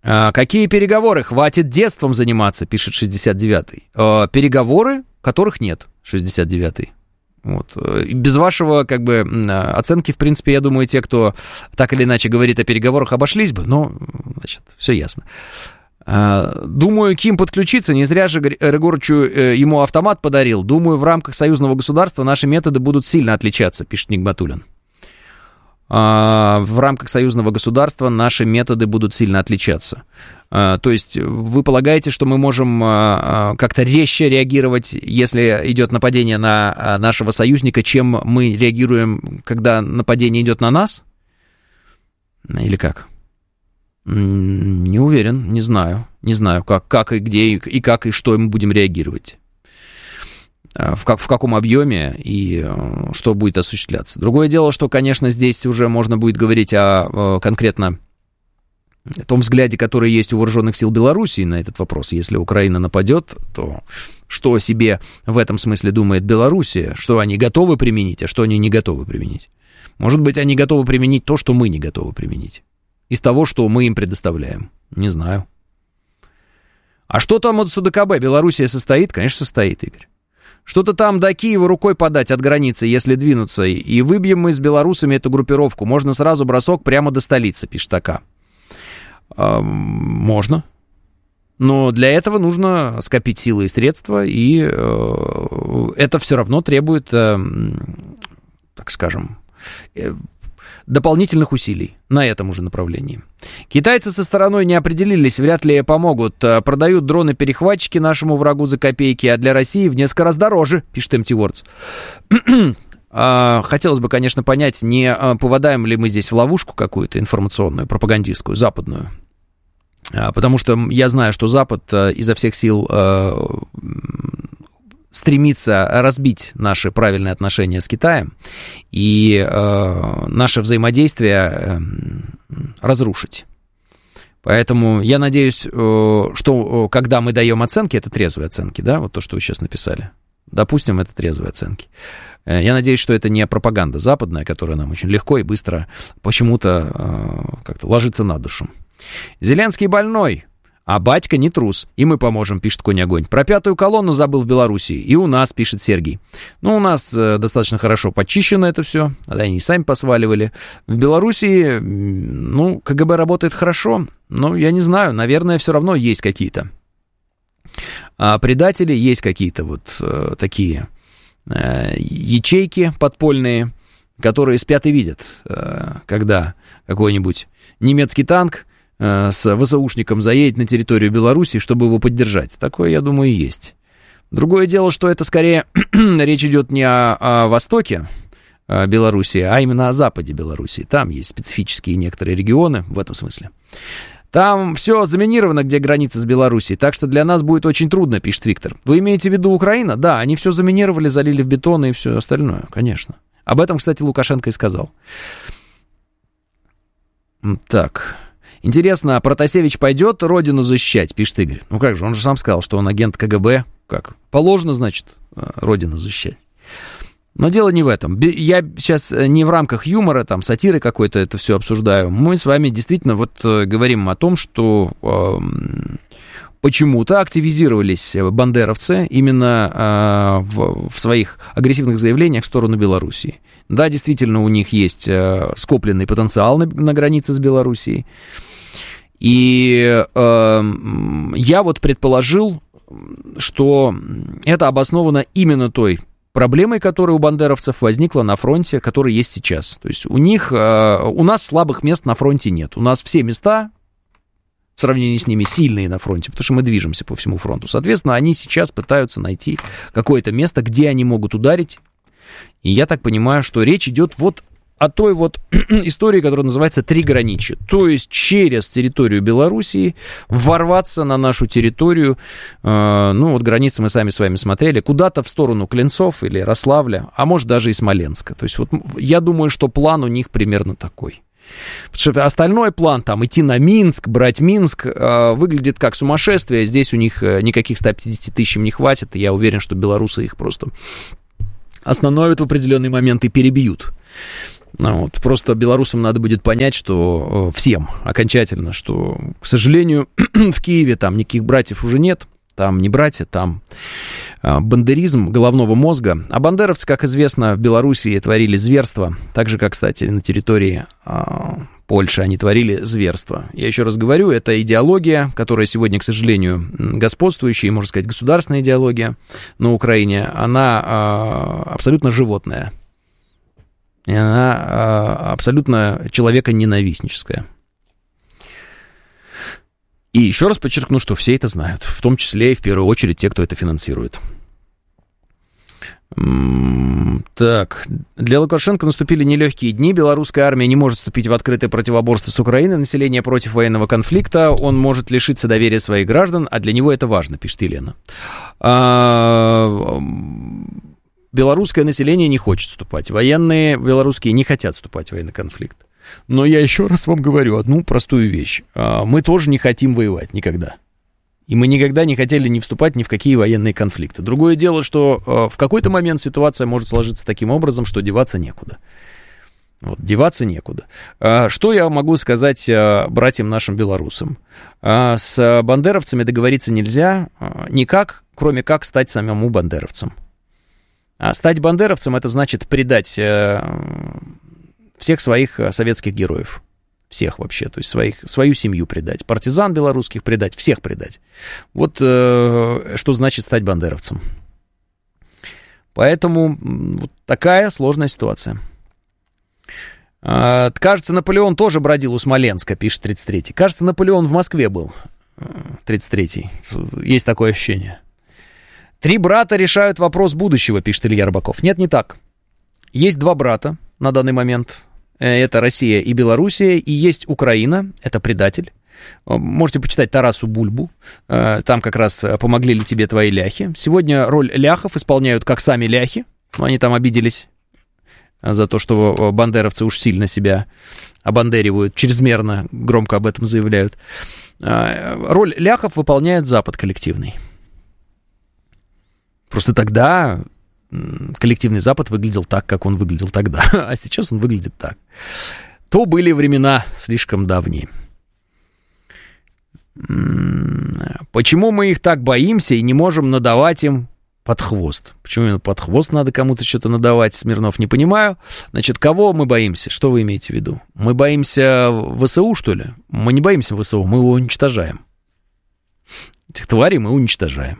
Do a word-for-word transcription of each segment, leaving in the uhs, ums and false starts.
Какие переговоры? Хватит детством заниматься, пишет шестьдесят девятый. Переговоры, которых нет, шестьдесят девятый. Вот. Без вашего, как бы, оценки, в принципе, я думаю, те, кто так или иначе говорит о переговорах, обошлись бы, но, значит, все ясно. Думаю, Ким подключится, не зря же Григорычу ему автомат подарил. Думаю, в рамках союзного государства наши методы будут сильно отличаться, пишет Нигматуллин. В рамках союзного государства наши методы будут сильно отличаться. То есть вы полагаете, что мы можем как-то резче реагировать, если идет нападение на нашего союзника, чем мы реагируем, когда нападение идет на нас? Или как? Не уверен, не знаю. Не знаю, как, как и где, и как, и что мы будем реагировать. В, как, в каком объеме и что будет осуществляться. Другое дело, что, конечно, здесь уже можно будет говорить о, конкретно о том взгляде, который есть у вооруженных сил Белоруссии на этот вопрос. Если Украина нападет, то что о себе в этом смысле думает Белоруссия? Что они готовы применить, а что они не готовы применить? Может быть, они готовы применить то, что мы не готовы применить. Из того, что мы им предоставляем. Не знаю. А что там от СУДКБ? Белоруссия состоит? Конечно, состоит, Игорь. Что-то там до Киева рукой подать от границы, если двинуться, и выбьем мы с белорусами эту группировку. Можно сразу бросок прямо до столицы, пишет АК. А, можно. Но для этого нужно скопить силы и средства, и э, это все равно требует, э, так скажем, э, дополнительных усилий на этом уже направлении. Китайцы со стороной не определились, вряд ли помогут. Продают дроны-перехватчики нашему врагу за копейки, а для России в несколько раз дороже, пишет эм ти Words. Хотелось бы, конечно, понять, не попадаем ли мы здесь в ловушку какую-то информационную, пропагандистскую, западную. Потому что я знаю, что Запад изо всех сил стремится разбить наши правильные отношения с Китаем и э, наше взаимодействие э, разрушить. Поэтому я надеюсь, э, что э, когда мы даем оценки, это трезвые оценки, да, вот то, что вы сейчас написали. Допустим, это трезвые оценки. Э, я надеюсь, что это не пропаганда западная, которая нам очень легко и быстро почему-то э, как-то ложится на душу. Зеленский больной. А батька не трус, и мы поможем, пишет Конь-Огонь. Про пятую колонну забыл в Белоруссии, и у нас, пишет Сергей. Ну, у нас э, достаточно хорошо подчищено это все, а они сами посваливали. В Белоруссии, ну, ка гэ бэ работает хорошо, но я не знаю, наверное, все равно есть какие-то а предатели, есть какие-то вот э, такие э, ячейки подпольные, которые спят и видят, э, когда какой-нибудь немецкий танк с ВСУшником заедет на территорию Беларуси, чтобы его поддержать. Такое, я думаю, и есть. Другое дело, что это скорее речь идет не о, о востоке Беларуси, а именно о западе Беларуси. Там есть специфические некоторые регионы в этом смысле. Там все заминировано, где граница с Белоруссией, так что для нас будет очень трудно, пишет Виктор. Вы имеете в виду Украину? Да, они все заминировали, залили в бетон и все остальное, конечно. Об этом, кстати, Лукашенко и сказал. Так... Интересно, а Протасевич пойдет родину защищать, пишет Игорь. Ну как же, он же сам сказал, что он агент ка гэ бэ. Как? Положено, значит, родину защищать. Но дело не в этом. Я сейчас не в рамках юмора, там, сатиры какой-то это все обсуждаю. Мы с вами действительно вот говорим о том, что э, почему-то активизировались бандеровцы именно э, в, в своих агрессивных заявлениях в сторону Белоруссии. Да, действительно, у них есть э, скопленный потенциал на, на границе с Белоруссией. И э, я вот предположил, что это обосновано именно той проблемой, которая у бандеровцев возникла на фронте, которая есть сейчас. То есть у них, э, у нас слабых мест на фронте нет. У нас все места, в сравнении с ними, сильные на фронте, потому что мы движемся по всему фронту. Соответственно, они сейчас пытаются найти какое-то место, где они могут ударить. И я так понимаю, что речь идет вот о той вот истории, которая называется «Триграничье». То есть через территорию Белоруссии ворваться на нашу территорию, э, ну вот границы мы сами с вами смотрели, куда-то в сторону Клинцов или Рославля, а может даже и Смоленска. То есть вот я думаю, что план у них примерно такой. Потому что остальной план, там, идти на Минск, брать Минск, э, выглядит как сумасшествие. Здесь у них никаких ста пятидесяти тысяч им не хватит, и я уверен, что белорусы их просто остановят в определенный момент и перебьют. Вот. Просто белорусам надо будет понять, что всем окончательно, что, к сожалению, в Киеве там никаких братьев уже нет. Там не братья, там бандеризм головного мозга. А бандеровцы, как известно, в Белоруссии творили зверство. Так же, как, кстати, на территории а, Польши они творили зверство. Я еще раз говорю, это идеология, которая сегодня, к сожалению, господствующая, можно сказать, государственная идеология на Украине. Она а, абсолютно животная. И она а, абсолютно человеконенавистническая. И еще раз подчеркну, что все это знают, в том числе и в первую очередь те, кто это финансирует. Так, для Лукашенко наступили нелегкие дни. Белорусская армия не может вступить в открытое противоборство с Украиной. Население против военного конфликта. Он может лишиться доверия своих граждан, а для него это важно, пишет Елена. А... Белорусское население не хочет вступать. Военные белорусские не хотят вступать в военный конфликт. Но я еще раз вам говорю одну простую вещь. Мы тоже не хотим воевать никогда. И мы никогда не хотели не вступать ни в какие военные конфликты. Другое дело, что в какой-то момент ситуация может сложиться таким образом, что деваться некуда. Вот, деваться некуда. Что я могу сказать братьям нашим белорусам? С бандеровцами договориться нельзя никак, кроме как стать самому бандеровцем. А стать бандеровцем — это значит предать всех своих советских героев. Всех вообще, то есть своих, свою семью предать. Партизан белорусских предать, всех предать. Вот э, что значит стать бандеровцем. Поэтому вот такая сложная ситуация. Э, кажется, Наполеон тоже бродил у Смоленска, пишет тридцать третий. Кажется, Наполеон в Москве был, тридцать третий. Есть такое ощущение. Три брата решают вопрос будущего, пишет Илья Рыбаков. Нет, не так. Есть два брата на данный момент. Это Россия и Белоруссия, и есть Украина, это предатель. Можете почитать Тарасу Бульбу, там как раз «Помогли ли тебе твои ляхи». Сегодня роль ляхов исполняют как сами ляхи, они там обиделись за то, что бандеровцы уж сильно себя обандеривают, чрезмерно громко об этом заявляют. Роль ляхов выполняет Запад коллективный. Просто тогда коллективный Запад выглядел так, как он выглядел тогда, а сейчас он выглядит так. То были времена слишком давние. Почему мы их так боимся и не можем надавать им под хвост? Почему именно под хвост надо кому-то что-то надавать, Смирнов, не понимаю. Значит, кого мы боимся? Что вы имеете в виду? Мы боимся ВСУ, что ли? Мы не боимся ВСУ, мы его уничтожаем. Этих тварей мы уничтожаем.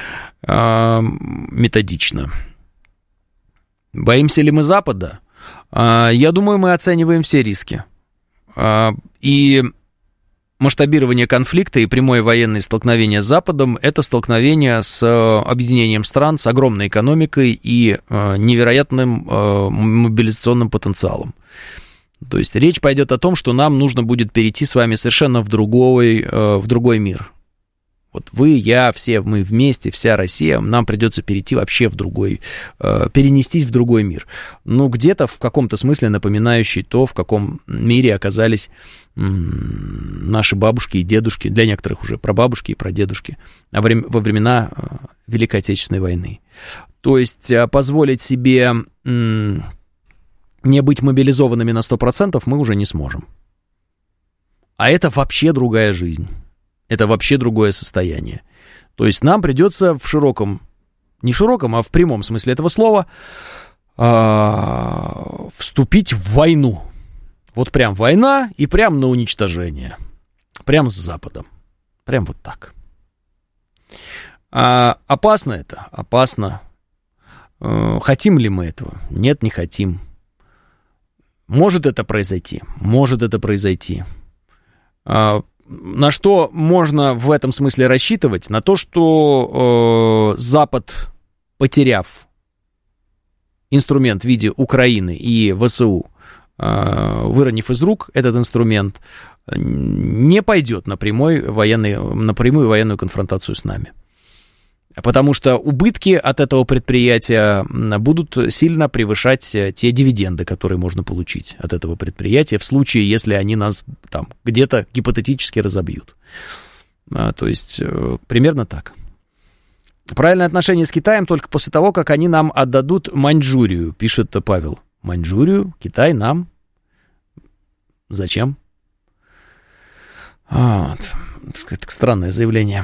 Методично. Боимся ли мы Запада? Я думаю, мы оцениваем все риски. И масштабирование конфликта и прямое военное столкновение с Западом — это столкновение с объединением стран, с огромной экономикой и невероятным мобилизационным потенциалом. То есть речь пойдет о том, что нам нужно будет перейти с вами совершенно в другой, в другой мир. Вот вы, я, все мы вместе, вся Россия, нам придется перейти вообще в другой, э, перенестись в другой мир. Ну, где-то в каком-то смысле напоминающий то, в каком мире оказались м- наши бабушки и дедушки, для некоторых уже прабабушки и прадедушки, во времена э, Великой Отечественной войны. То есть э, позволить себе м- не быть мобилизованными на сто процентов мы уже не сможем. А это вообще другая жизнь. Это вообще другое состояние. То есть нам придется в широком, не в широком, а в прямом смысле этого слова а, вступить в войну. Вот прям война и прям на уничтожение. Прям с Западом. Прям вот так. А, опасно это? Опасно. А, хотим ли мы этого? Нет, не хотим. Может это произойти? Может это произойти. А, На что можно в этом смысле рассчитывать? На то, что э, Запад, потеряв инструмент в виде Украины и ВСУ, э, выронив из рук этот инструмент, не пойдет на, прямой военный, на прямую военную конфронтацию с нами. Потому что убытки от этого предприятия будут сильно превышать те дивиденды, которые можно получить от этого предприятия в случае, если они нас там где-то гипотетически разобьют. А, то есть примерно так. Правильное отношение с Китаем только после того, как они нам отдадут Маньчжурию, пишет Павел. Маньчжурию, Китай нам. Зачем? Вот. Это странное заявление.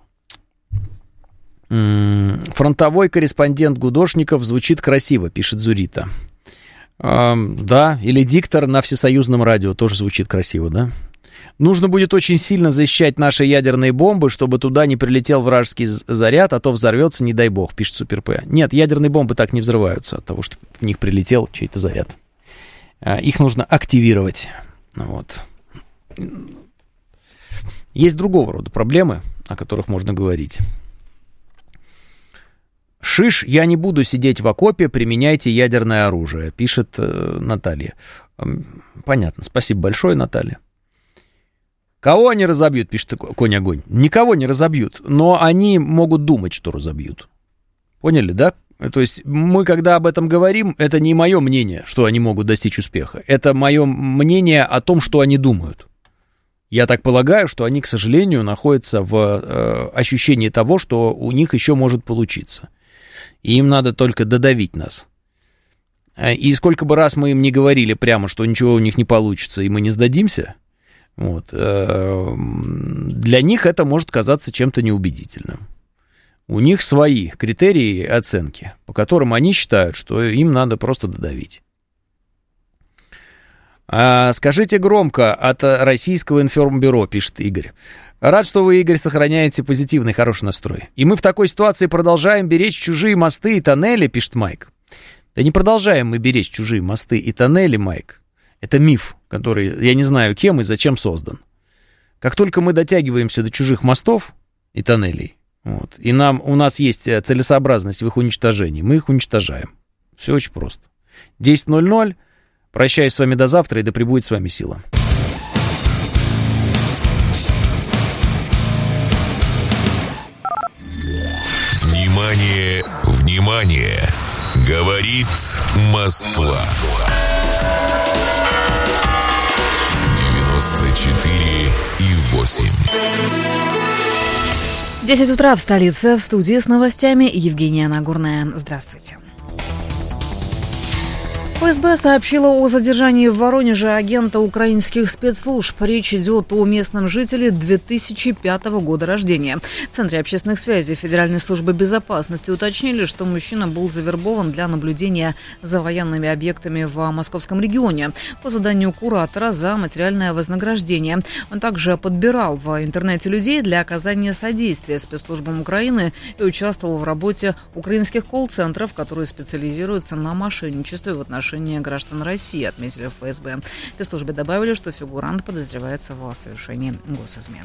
Фронтовой корреспондент Гудошников звучит красиво, пишет Зурита. Да, или диктор на всесоюзном радио тоже звучит красиво, да? Нужно будет очень сильно защищать наши ядерные бомбы, чтобы туда не прилетел вражеский заряд, а то взорвется, не дай бог, пишет Супер П. Нет, ядерные бомбы так не взрываются от того, что в них прилетел чей-то заряд. Их нужно активировать. Вот. Есть другого рода проблемы, о которых можно говорить. Шиш, я не буду сидеть в окопе, применяйте ядерное оружие, пишет э, Наталья. Понятно, спасибо большое, Наталья. Кого они разобьют, пишет Конь-огонь. Никого не разобьют, но они могут думать, что разобьют. Поняли, да? То есть мы, когда об этом говорим, это не мое мнение, что они могут достичь успеха. Это мое мнение о том, что они думают. Я так полагаю, что они, к сожалению, находятся в э, ощущении того, что у них еще может получиться. И им надо только додавить нас. И сколько бы раз мы им не говорили прямо, что ничего у них не получится, и мы не сдадимся, вот, э, для них это может казаться чем-то неубедительным. У них свои критерии оценки, по которым они считают, что им надо просто додавить. А, скажите громко от Российского информбюро, пишет Игорь. Рад, что вы, Игорь, сохраняете позитивный, хороший настрой. И мы в такой ситуации продолжаем беречь чужие мосты и тоннели, пишет Майк. Да не продолжаем мы беречь чужие мосты и тоннели, Майк. Это миф, который, я не знаю, кем и зачем создан. Как только мы дотягиваемся до чужих мостов и тоннелей, вот, и нам, у нас есть целесообразность в их уничтожении, мы их уничтожаем. Все очень просто. десять ноль ноль. Прощаюсь с вами до завтра, и да пребудет с вами сила. Внимание, внимание! Говорит Москва. девяносто четыре и восемь. десять утра в столице. В студии с новостями Евгения Нагорная. Здравствуйте. ФСБ сообщила о задержании в Воронеже агента украинских спецслужб. Речь идет о местном жителе две тысячи пятого года рождения. В Центре общественных связей Федеральной службы безопасности уточнили, что мужчина был завербован для наблюдения за военными объектами в Московском регионе по заданию куратора за материальное вознаграждение. Он также подбирал в интернете людей для оказания содействия спецслужбам Украины и участвовал в работе украинских колл-центров, которые специализируются на мошенничестве в отношении граждан России, отметили в ФСБ. В спецслужбе добавили, что фигурант подозревается в совершении госизмены.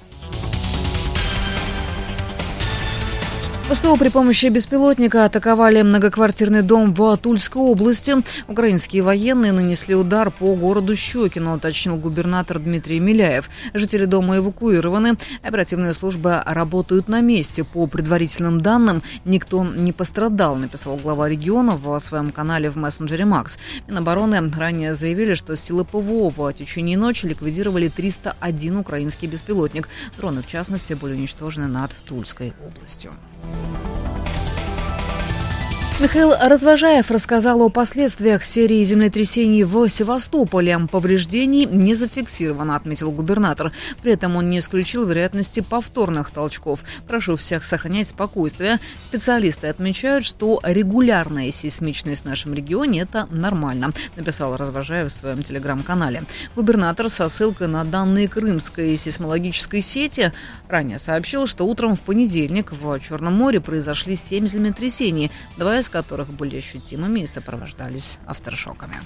ВСУ при помощи беспилотника атаковали многоквартирный дом в Тульской области. Украинские военные нанесли удар по городу Щекино, уточнил губернатор Дмитрий Миляев. Жители дома эвакуированы. Оперативные службы работают на месте. По предварительным данным, никто не пострадал, написал глава региона в своем канале в мессенджере Макс. Минобороны ранее заявили, что силы ПВО в течение ночи ликвидировали триста один украинский беспилотник. Дроны, в частности, были уничтожены над Тульской областью. Михаил Развожаев рассказал о последствиях серии землетрясений в Севастополе. Повреждений не зафиксировано, отметил губернатор. При этом он не исключил вероятности повторных толчков. Прошу всех сохранять спокойствие. Специалисты отмечают, что регулярная сейсмичность в нашем регионе – это нормально, написал Развожаев в своем телеграм-канале. Губернатор со ссылкой на данные Крымской сейсмологической сети ранее сообщил, что утром в понедельник в Черном море произошли семь землетрясений, два из которых были ощутимыми и сопровождались авторшоками.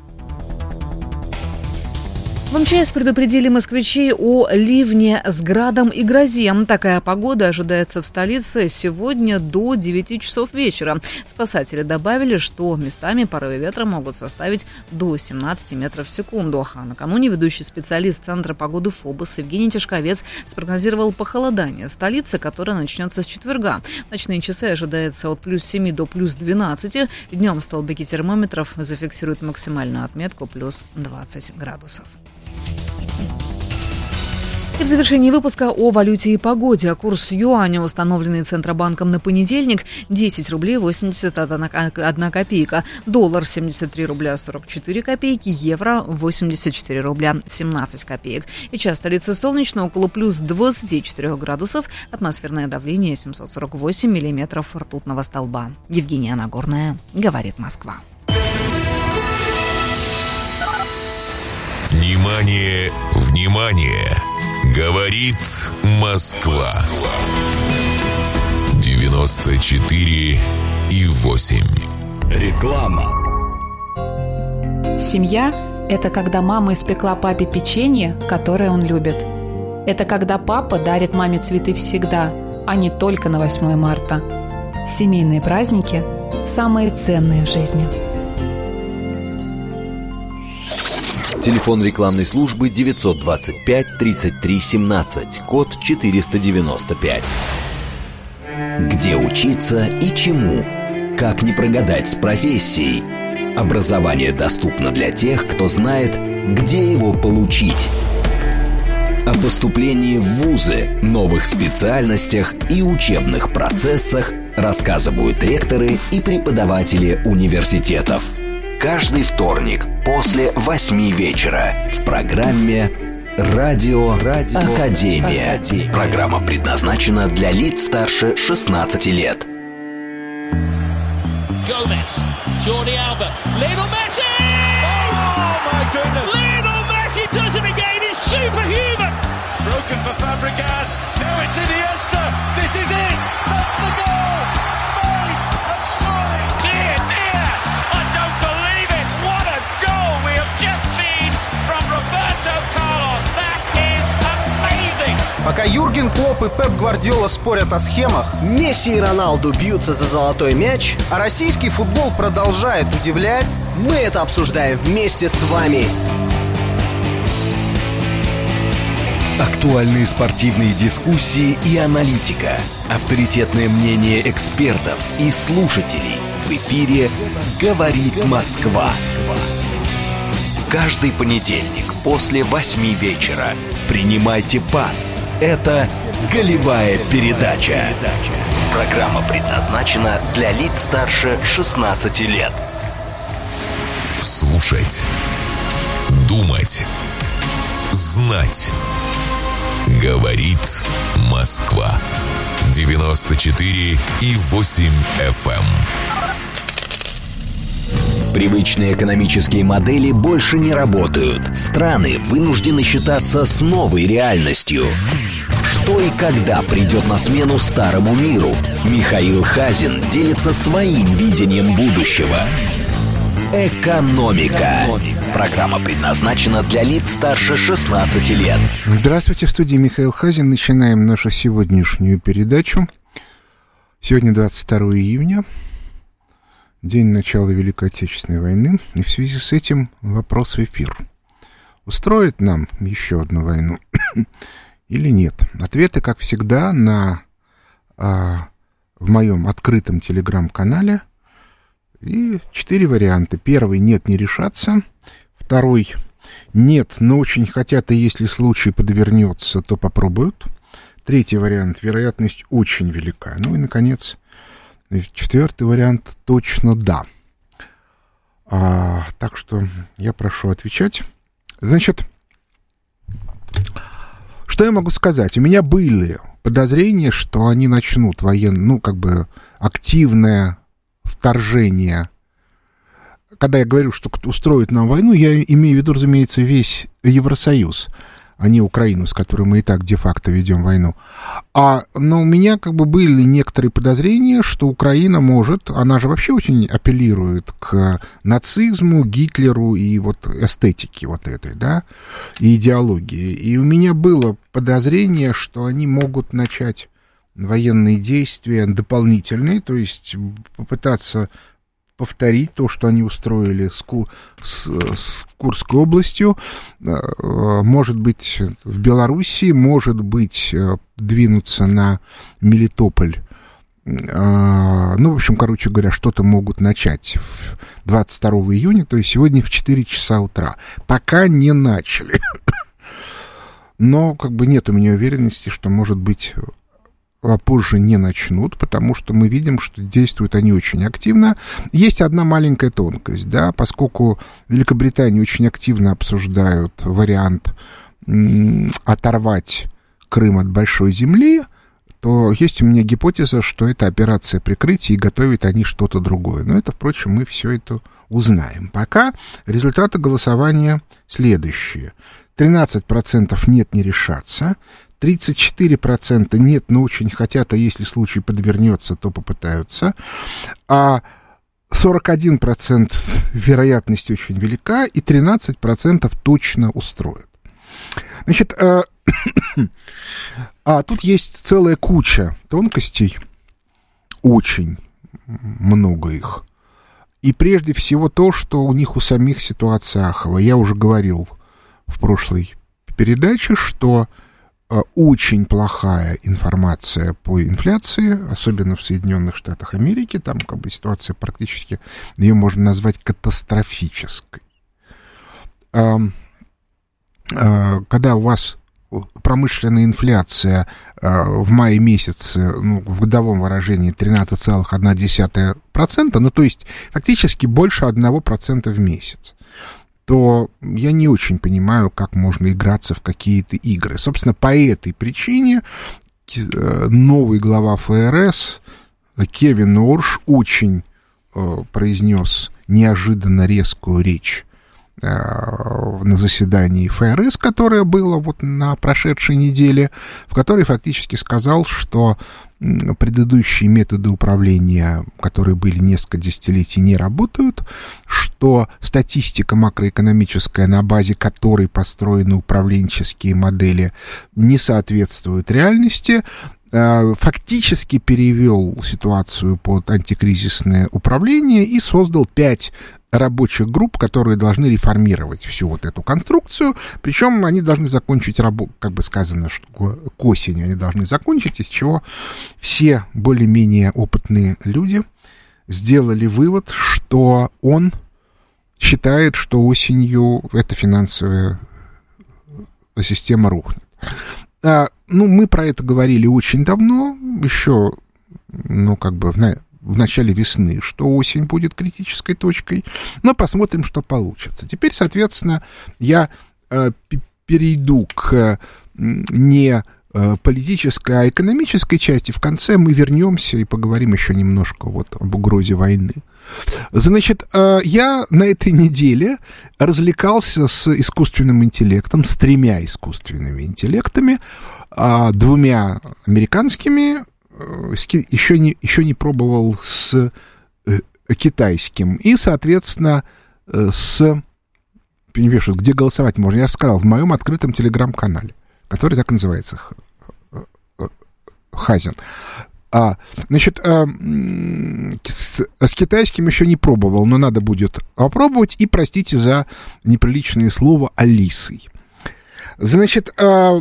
В МЧС предупредили москвичей о ливне с градом и грозе. Такая погода ожидается в столице сегодня до девяти часов вечера. Спасатели добавили, что местами порывы ветра могут составить до семнадцати метров в секунду. А накануне ведущий специалист Центра погоды ФОБОС Евгений Тишковец спрогнозировал похолодание в столице, которое начнется с четверга. Ночные часы ожидается от плюс семи до плюс двенадцати. Днем столбики термометров зафиксируют максимальную отметку плюс двадцать градусов. И в завершении выпуска о валюте и погоде. Курс юаня, установленный Центробанком на понедельник, десять рублей восемьдесят одна копейка. Доллар семьдесят три рубля сорок четыре копейки. Евро восемьдесят четыре рубля семнадцать копеек. И час столицы солнечно, около плюс двадцати четырёх градусов. Атмосферное давление семьсот сорок восемь миллиметров ртутного столба. Евгения Нагорная, говорит Москва. Внимание, внимание! Говорит Москва. девяносто четыре и восемь. Реклама. Семья – это когда мама испекла папе печенье, которое он любит. Это когда папа дарит маме цветы всегда, а не только на восьмое марта. Семейные праздники – самые ценные в жизни. Телефон рекламной службы девятьсот двадцать пять тридцать три семнадцать, код четыреста девяносто пять. Где учиться и чему? Как не прогадать с профессией? Образование доступно для тех, кто знает, где его получить. О поступлении в вузы, новых специальностях и учебных процессах рассказывают ректоры и преподаватели университетов. Каждый вторник после восьми вечера в программе «Радио, Радио Академия». Академия. Программа предназначена для лиц старше шестнадцати лет. Gomez, Jordi Alba, Lionel Messi! Oh my goodness! Lionel Messi does it again! He's superhuman! It's broken for Fabregas. Now it's Iniesta. This is it. That's the goal. Spain have surely. Dear, dear, I don't believe it. What a goal we have just seen from Roberto Carlos. That is amazing. Пока Юрген Клопп и Пеп Гвардиола спорят о схемах, Месси и Роналду бьются за золотой мяч, а российский футбол продолжает удивлять, мы это обсуждаем вместе с вами. Актуальные спортивные дискуссии и аналитика. Авторитетное мнение экспертов и слушателей. В эфире «Говорит Москва». Каждый понедельник после восьми вечера принимайте пас. Это «Голевая передача». Программа предназначена для лиц старше шестнадцати лет. Слушать, думать, знать. Говорит Москва. девяносто четыре и восемь эф эм. Привычные экономические модели больше не работают. Страны вынуждены считаться с новой реальностью. Что и когда придет на смену старому миру? Михаил Хазин делится своим видением будущего. Экономика. Программа предназначена для лиц старше шестнадцати лет. Здравствуйте, в студии Михаил Хазин. Начинаем нашу сегодняшнюю передачу. Сегодня двадцать второго июня, день начала Великой Отечественной войны. И в связи с этим вопрос в эфир. Устроит нам еще одну войну или нет? Ответы, как всегда, на, а, в моем открытом телеграм-канале. И четыре варианта. Первый — нет, не решаться. Второй — нет, но очень хотят, и если случай подвернется, то попробуют. Третий вариант — вероятность очень велика. Ну и, наконец, четвертый вариант — точно да. А, так что я прошу отвечать. Значит, что я могу сказать? У меня были подозрения, что они начнут военное, ну, как бы активное вторжение. Когда я говорю, что устроит нам войну, я имею в виду, разумеется, весь Евросоюз, а не Украину, с которой мы и так де-факто ведем войну. А, но у меня как бы были некоторые подозрения, что Украина может, она же вообще очень апеллирует к нацизму, Гитлеру и вот эстетике вот этой, да, и идеологии. И у меня было подозрение, что они могут начать военные действия дополнительные, то есть попытаться повторить то, что они устроили с, Ку- с, с Курской областью, может быть, в Белоруссии, может быть, двинуться на Мелитополь. Ну, в общем, короче говоря, что-то могут начать двадцать второго июня, то есть сегодня в четыре часа утра. Пока не начали. но как бы нет у меня уверенности, что, может быть, позже не начнут, потому что мы видим, что действуют они очень активно. Есть одна маленькая тонкость, да, поскольку в Великобритании очень активно обсуждают вариант м, оторвать Крым от большой земли, то есть у меня гипотеза, что это операция прикрытия, и готовят они что-то другое. Но это, впрочем, мы все это узнаем. Пока результаты голосования следующие. тринадцать процентов нет, не решатся. тридцать четыре процента нет, но очень хотят, а если случай подвернется, то попытаются. А сорок один процент вероятность очень велика, и тринадцать процентов точно устроят. Значит, а, а тут есть целая куча тонкостей, очень много их. И прежде всего то, что у них у самих ситуация аховая. Я уже говорил в прошлой передаче, что очень плохая информация по инфляции, особенно в Соединенных Штатах Америки. Там как бы ситуация практически, ее можно назвать катастрофической. Когда у вас промышленная инфляция в мае месяце, ну, в годовом выражении тринадцать целых одна десятая процента, ну, то есть фактически больше одного процента в месяц, то я не очень понимаю, как можно играться в какие-то игры. Собственно, по этой причине новый глава ФРС Кевин Орш очень произнес неожиданно резкую речь на заседании ФРС, которое было вот на прошедшей неделе, в которой фактически сказал, что предыдущие методы управления, которые были несколько десятилетий, не работают, что статистика макроэкономическая, на базе которой построены управленческие модели, не соответствует реальности, фактически перевел ситуацию под антикризисное управление и создал пять рабочих групп, которые должны реформировать всю вот эту конструкцию, причем они должны закончить работу, как бы сказано, что к осени они должны закончить, из чего все более-менее опытные люди сделали вывод, что он считает, что осенью эта финансовая система рухнет. А, ну, мы про это говорили очень давно, еще, ну, как бы в, в начале весны, что осень будет критической точкой, но посмотрим, что получится. Теперь, соответственно, я э, перейду к не э, политической, а экономической части. В конце мы вернемся и поговорим еще немножко вот об угрозе войны. Значит, я на этой неделе развлекался с искусственным интеллектом, с тремя искусственными интеллектами, двумя американскими, еще не, еще не пробовал с китайским, и, соответственно, с... Понимаешь, где голосовать можно? Я сказал, в моем открытом телеграм-канале, который так называется, Хазин. А, значит, а, с, с китайским еще не пробовал, но надо будет попробовать. И, простите за неприличное слово, Алисой. Значит, а,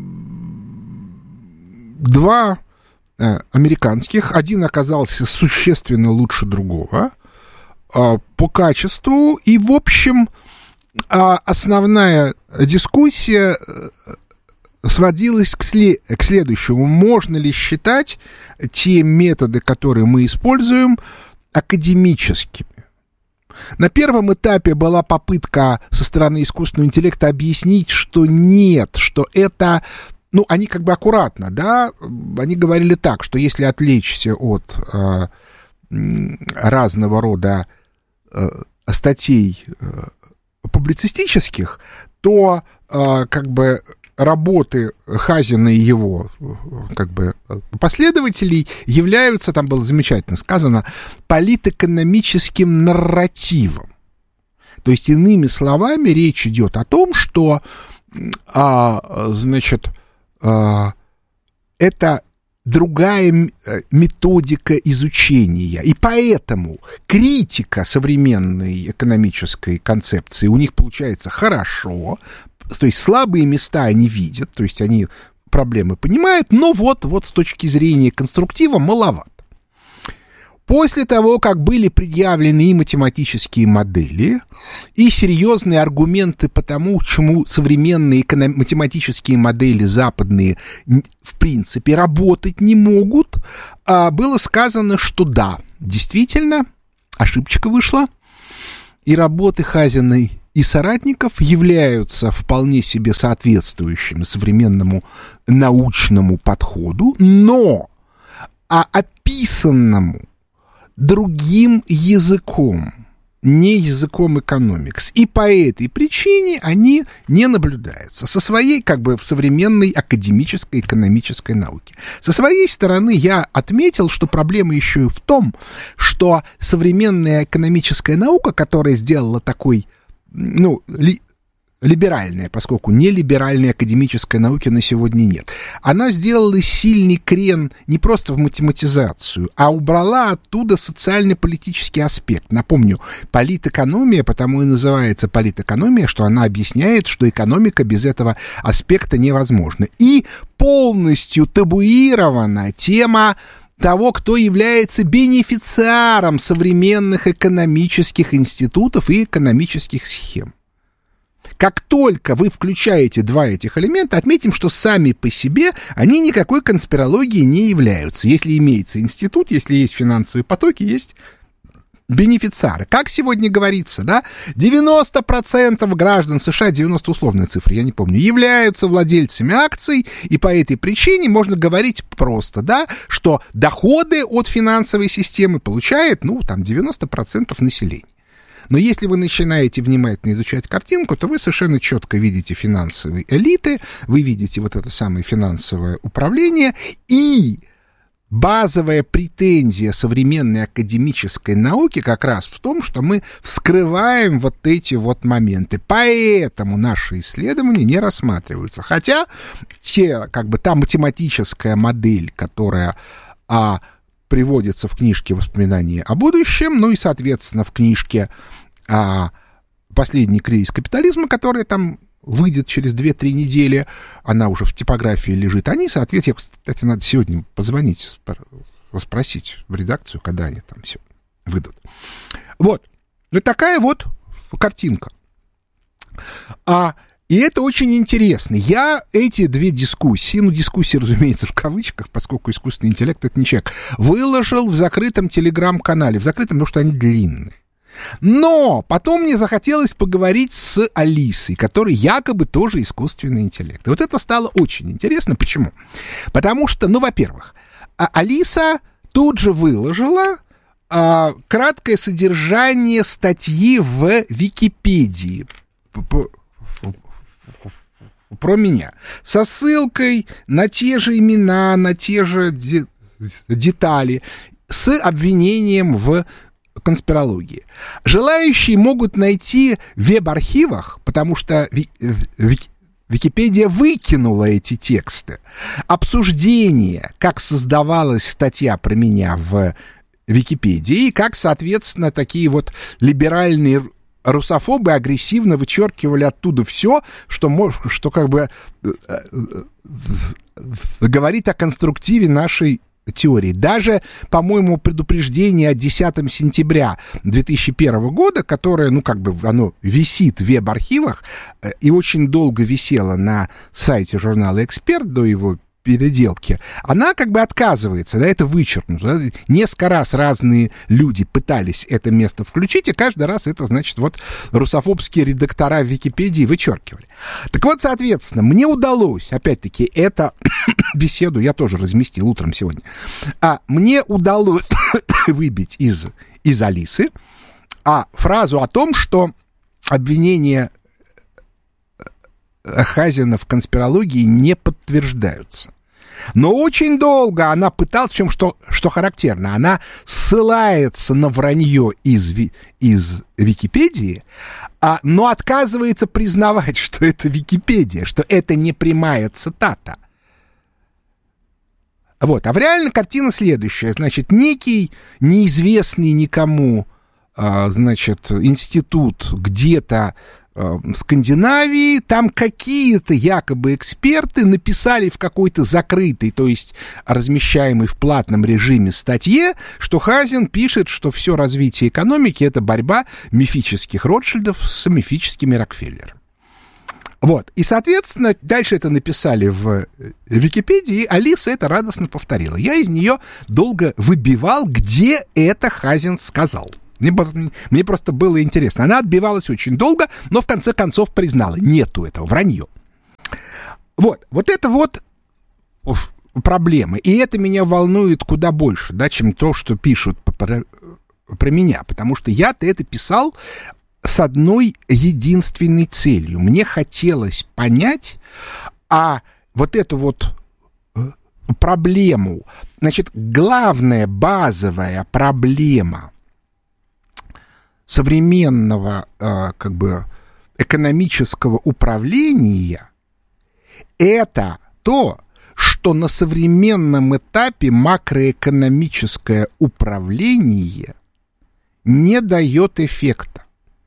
два а, американских, один оказался существенно лучше другого а, по качеству. И, в общем, а, основная дискуссия сводилось к, след- к следующему. Можно ли считать те методы, которые мы используем, академическими? На первом этапе была попытка со стороны искусственного интеллекта объяснить, что нет, что это... Ну, они как бы аккуратно, да, они говорили так, что если отвлечься от э, разного рода э, статей э, публицистических, то э, как бы... работы Хазина и его как бы последователей являются, там было замечательно сказано, политэкономическим нарративом. То есть, иными словами, речь идет о том, что а, значит, а, это другая методика изучения. И поэтому критика современной экономической концепции у них получается хорошо. То есть слабые места они видят, то есть они проблемы понимают, но вот, вот с точки зрения конструктива маловато. После того, как были предъявлены и математические модели, и серьезные аргументы по тому, чему современные эконом... математические модели западные в принципе работать не могут, было сказано, что да, действительно, ошибочка вышла, и работы Хазиной и соратников являются вполне себе соответствующими современному научному подходу, но а описанному другим языком, не языком экономикс. И по этой причине они не наблюдаются со своей, как бы, в современной академической экономической науке. Со своей стороны я отметил, что проблема еще и в том, что современная экономическая наука, которая сделала такой, ну, ли, либеральная, поскольку нелиберальной академической науки на сегодня нет. Она сделала сильный крен не просто в математизацию, а убрала оттуда социально-политический аспект. Напомню, политэкономия, потому и называется политэкономия, что она объясняет, что экономика без этого аспекта невозможна. И полностью табуирована тема того, кто является бенефициаром современных экономических институтов и экономических схем. Как только вы включаете два этих элемента, отметим, что сами по себе они никакой конспирологией не являются. Если имеется институт, если есть финансовые потоки, есть бенефициары. Как сегодня говорится, да, девяносто процентов граждан США, девяносто условная цифра, я не помню, являются владельцами акций, и по этой причине можно говорить просто, да, что доходы от финансовой системы получает, ну, там, девяносто процентов населения. Но если вы начинаете внимательно изучать картинку, то вы совершенно четко видите финансовые элиты, вы видите вот это самое финансовое управление, и базовая претензия современной академической науки как раз в том, что мы вскрываем вот эти вот моменты. Поэтому наши исследования не рассматриваются. Хотя те, как бы, та математическая модель, которая а, приводится в книжке «Воспоминания о будущем», ну и, соответственно, в книжке а, «Последний кризис капитализма», которая там выйдет через две-три недели, она уже в типографии лежит, они, соответственно, кстати, надо сегодня позвонить, спросить в редакцию, когда они там все выйдут. Вот. Вот такая вот картинка. А, и это очень интересно. Я эти две дискуссии, ну, дискуссии, разумеется, в кавычках, поскольку искусственный интеллект — это не человек, выложил в закрытом телеграм-канале, в закрытом, потому что они длинные. Но потом мне захотелось поговорить с Алисой, которая якобы тоже искусственный интеллект. И вот это стало очень интересно. Почему? Потому что, ну, во-первых, Алиса тут же выложила а, краткое содержание статьи в Википедии про меня, со ссылкой на те же имена, на те же де- детали, с обвинением в конспирологии. Желающие могут найти в веб-архивах, потому что ви- ви- Википедия выкинула эти тексты, обсуждение, как создавалась статья про меня в Википедии, и как, соответственно, такие вот либеральные русофобы агрессивно вычеркивали оттуда все, что, что как бы говорит о конструктиве нашей теории. Даже, по-моему, предупреждение от десятого сентября две тысячи первого года, которое, ну, как бы, оно висит в веб-архивах и очень долго висело на сайте журнала «Эксперт» до его переделки, она как бы отказывается, да, это вычеркнуто. Да? Несколько раз разные люди пытались это место включить, и каждый раз это, значит, вот русофобские редактора в Википедии вычеркивали. Так вот, соответственно, мне удалось, опять-таки, эту беседу я тоже разместил утром сегодня, а мне удалось выбить из, из Алисы а, фразу о том, что обвинения Хазина в конспирологии не подтверждаются. Но очень долго она пыталась, в чем что, что характерно, она ссылается на вранье из, из Википедии, а, но отказывается признавать, что это Википедия, что это не прямая цитата. Вот. А в реальной картина следующая. Значит, некий неизвестный никому, а, значит, институт где-то Скандинавии, там какие-то якобы эксперты написали в какой-то закрытой, то есть размещаемой в платном режиме статье, что Хазин пишет, что все развитие экономики — это борьба мифических Ротшильдов с мифическими Рокфеллерами. Вот, и, соответственно, дальше это написали в Википедии, и Алиса это радостно повторила. Я из нее долго выбивал, где это Хазин сказал. Мне, мне просто было интересно. Она отбивалась очень долго, но в конце концов признала. Нету этого, вранье. Вот, вот это вот проблемы. И это меня волнует куда больше, да, чем то, что пишут про, про меня. Потому что я-то это писал с одной единственной целью. Мне хотелось понять, а вот эту вот проблему, значит, главная базовая проблема современного, э, как бы, экономического управления — это то, что на современном этапе макроэкономическое управление не дает эффекта.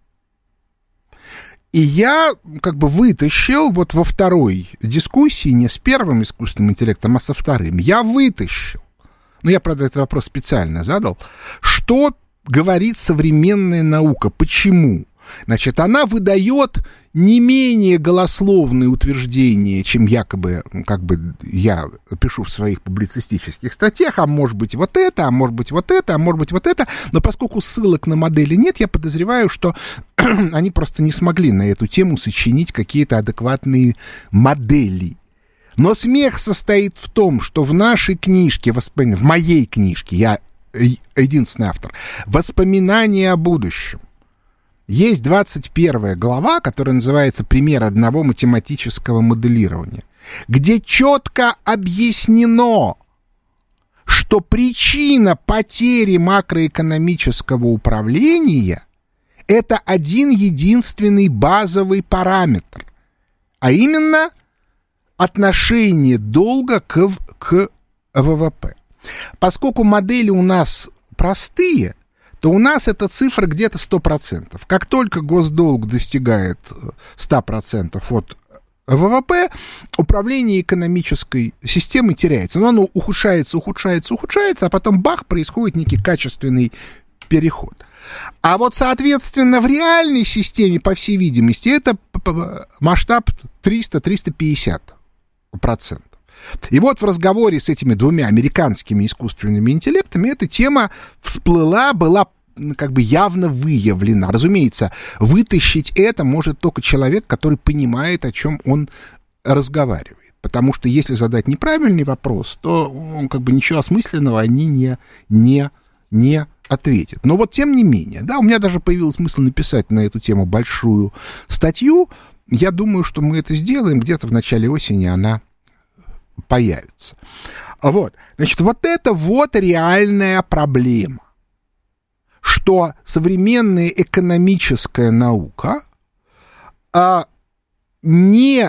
И я как бы вытащил вот во второй дискуссии, не с первым искусственным интеллектом, а со вторым, я вытащил, ну я, правда, этот вопрос специально задал, что говорит современная наука. Почему? Значит, она выдает не менее голословные утверждения, чем якобы, как бы я пишу в своих публицистических статьях, а может быть вот это, а может быть вот это, а может быть вот это, но поскольку ссылок на модели нет, я подозреваю, что они просто не смогли на эту тему сочинить какие-то адекватные модели. Но смех состоит в том, что в нашей книжке, в моей книжке, я единственный автор, «Воспоминания о будущем», есть двадцать первая глава, которая называется «Пример одного математического моделирования», где четко объяснено, что причина потери макроэкономического управления — это один единственный базовый параметр, а именно отношение долга к, к ВВП. Поскольку модели у нас простые, то у нас эта цифра где-то сто процентов. Как только госдолг достигает сто процентов от ВВП, управление экономической системой теряется. Но оно ухудшается, ухудшается, ухудшается, а потом бах, происходит некий качественный переход. А вот, соответственно, в реальной системе, по всей видимости, это масштаб триста - триста пятьдесят процентов. И вот в разговоре с этими двумя американскими искусственными интеллектами эта тема всплыла, была как бы явно выявлена. Разумеется, вытащить это может только человек, который понимает, о чем он разговаривает. Потому что если задать неправильный вопрос, то как бы ничего осмысленного они не, не, не ответят. Но вот тем не менее, да, у меня даже появилась мысль написать на эту тему большую статью. Я думаю, что мы это сделаем где-то в начале осени, она появится. Вот. Значит, вот это вот реальная проблема, что современная экономическая наука а, не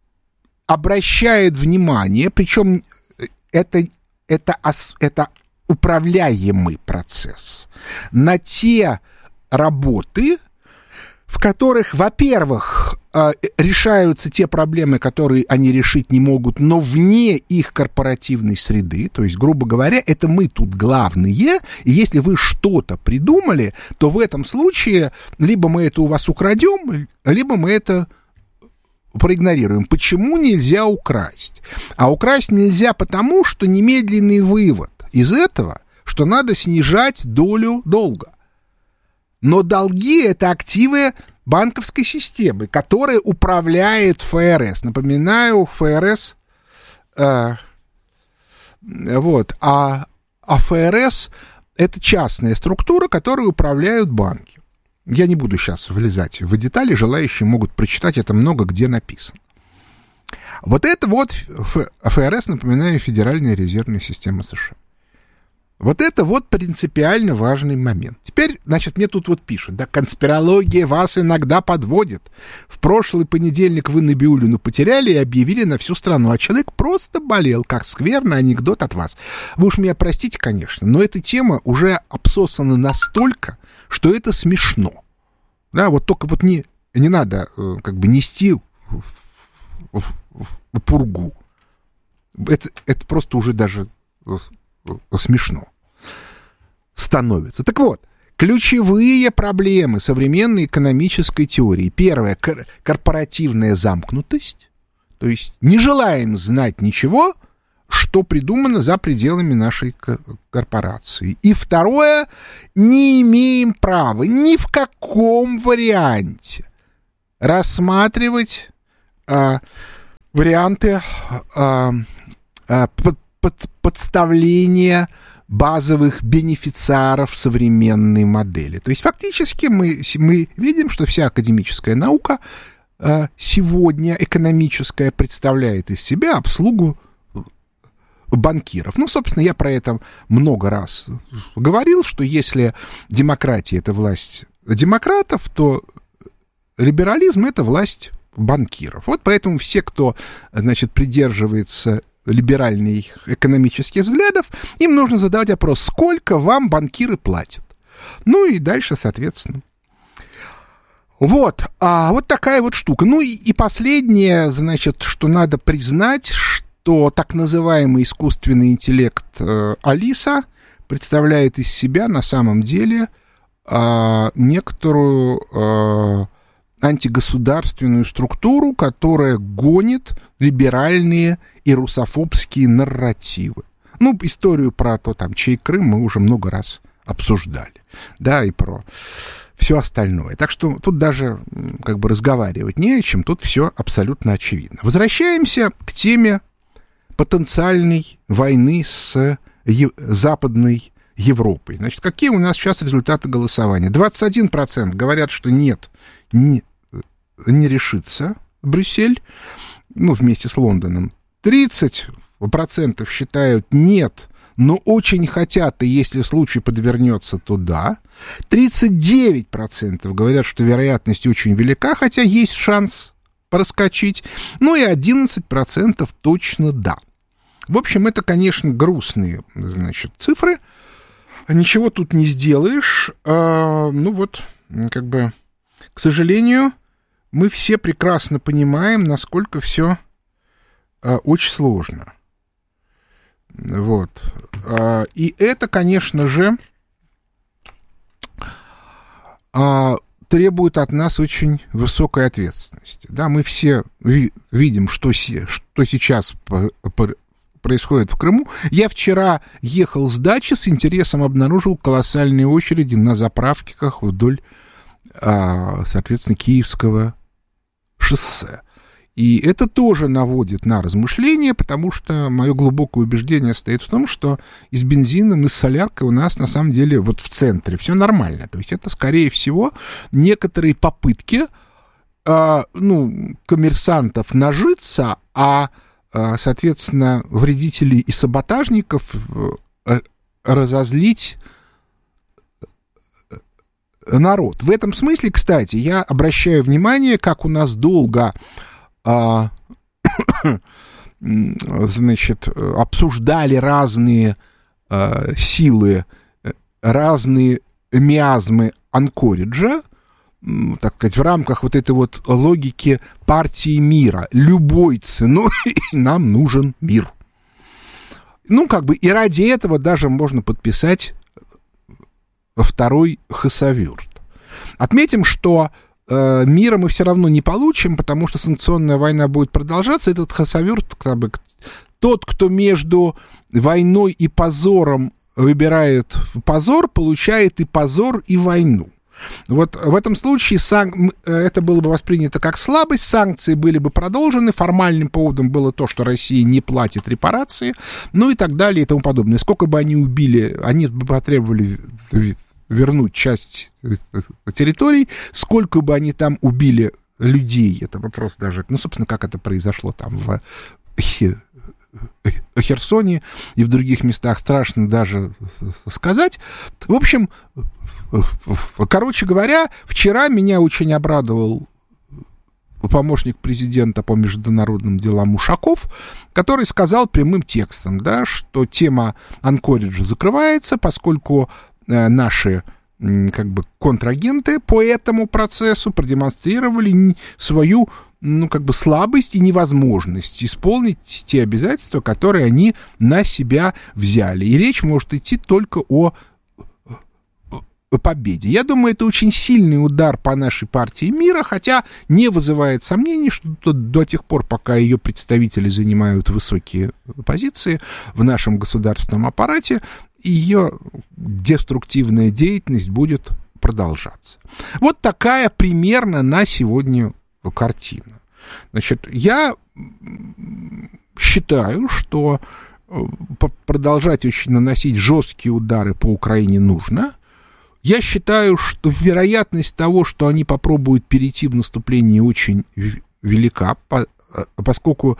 обращает внимания, причем это, это, это управляемый процесс, на те работы, в которых, во-первых, решаются те проблемы, которые они решить не могут, но вне их корпоративной среды. То есть, грубо говоря, это мы тут главные, и если вы что-то придумали, то в этом случае либо мы это у вас украдем, либо мы это проигнорируем. Почему нельзя украсть? А украсть нельзя потому, что немедленный вывод из этого, что надо снижать долю долга. Но долги — это активы банковской системы, которая управляет ФРС. Напоминаю, ФРС, э, вот, а, а ФРС — это частная структура, которой управляют банки. Я не буду сейчас влезать в детали, желающие могут прочитать, это много где написано. Вот это вот ФРС, напоминаю, Федеральная резервная система США. Вот это вот принципиально важный момент. Теперь, значит, мне тут вот пишут, да, конспирология вас иногда подводит. В прошлый понедельник вы Набиуллину потеряли и объявили на всю страну, а человек просто болел, как скверный анекдот от вас. Вы уж меня простите, конечно, но эта тема уже обсосана настолько, что это смешно. Да, вот только вот не, не надо как бы нести пургу. Это, это просто уже даже смешно становится. Так вот, ключевые проблемы современной экономической теории. Первое — корпоративная замкнутость. То есть не желаем знать ничего, что придумано за пределами нашей корпорации. И второе — не имеем права ни в каком варианте рассматривать а, варианты а, а, под, под, подставления базовых бенефициаров современной модели. То есть фактически мы, мы видим, что вся академическая наука а, сегодня экономическая представляет из себя обслугу банкиров. Ну, собственно, я про это много раз говорил, что если демократия — это власть демократов, то либерализм — это власть банкиров. Вот поэтому все, кто, значит, придерживается либеральных экономических взглядов, им нужно задавать вопрос, сколько вам банкиры платят. Ну и дальше, соответственно. Вот, а вот такая вот штука. Ну и, и последнее, значит, что надо признать, что так называемый искусственный интеллект э, Алиса представляет из себя на самом деле э, некоторую э, антигосударственную структуру, которая гонит либеральные и русофобские нарративы. Ну, историю про то, там, чей Крым мы уже много раз обсуждали, да, и про все остальное. Так что тут даже как бы разговаривать не о чем, тут все абсолютно очевидно. Возвращаемся к теме потенциальной войны с е- Западной Европой. Значит, какие у нас сейчас результаты голосования? двадцать один процент говорят, что нет, не, не решится Брюссель, ну, вместе с Лондоном. тридцать процентов считают нет, но очень хотят, и если случай подвернется, то да. тридцать девять процентов говорят, что вероятность очень велика, хотя есть шанс проскочить. Ну и одиннадцать процентов точно да. В общем, это, конечно, грустные, значит, цифры. Ничего тут не сделаешь. А, ну вот, как бы, к сожалению, мы все прекрасно понимаем, насколько все а, очень сложно. Вот. А, и это, конечно же, а, требует от нас очень высокой ответственности. Да, мы все ви- видим, что, се- что сейчас по- по- происходит в Крыму. Я вчера ехал с дачи, с интересом обнаружил колоссальные очереди на заправках вдоль, а, соответственно, Киевского шоссе. И это тоже наводит на размышления, потому что мое глубокое убеждение состоит в том, что и с бензином, и с соляркой у нас на самом деле вот в центре все нормально. То есть это, скорее всего, некоторые попытки э, ну, коммерсантов нажиться, а, э, соответственно, вредителей и саботажников э, разозлить народ. В этом смысле, кстати, я обращаю внимание, как у нас долго... А, значит, обсуждали разные а, силы, разные миазмы Анкориджа, так сказать, в рамках вот этой вот логики партии мира. Любой ценой нам нужен мир. Ну, как бы и ради этого даже можно подписать второй хасавюрт. Отметим, что мира мы все равно не получим, потому что санкционная война будет продолжаться. Этот хасавюрт, как бы, тот, кто между войной и позором выбирает позор, получает и позор, и войну. Вот в этом случае сан... это было бы воспринято как слабость, санкции были бы продолжены, формальным поводом было то, что Россия не платит репарации, ну и так далее и тому подобное. Сколько бы они убили, они бы потребовали вернуть часть территорий, сколько бы они там убили людей, это вопрос даже, ну, собственно, как это произошло там в Херсоне и в других местах, страшно даже сказать. В общем, короче говоря, вчера меня очень обрадовал помощник президента по международным делам Ушаков, который сказал прямым текстом, да, что тема Анкориджа закрывается, поскольку наши как бы контрагенты по этому процессу продемонстрировали свою, ну, как бы слабость и невозможность исполнить те обязательства, которые они на себя взяли. И речь может идти только о победе. Я думаю, это очень сильный удар по нашей партии мира, хотя не вызывает сомнений, что до, до тех пор, пока ее представители занимают высокие позиции в нашем государственном аппарате, ее деструктивная деятельность будет продолжаться. Вот такая примерно на сегодня картина. Значит, я считаю, что продолжать очень наносить жесткие удары по Украине нужно. Я считаю, что вероятность того, что они попробуют перейти в наступление, очень велика, поскольку